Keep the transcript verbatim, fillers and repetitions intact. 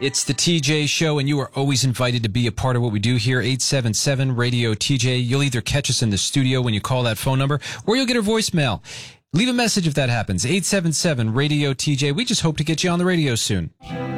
It's the T J Show, and you are always invited to be a part of what we do here. eight seven seven radio T J. You'll either catch us in the studio when you call that phone number, or you'll get a voicemail. Leave a message if that happens. eight seven seven radio T J. We just hope to get you on the radio soon.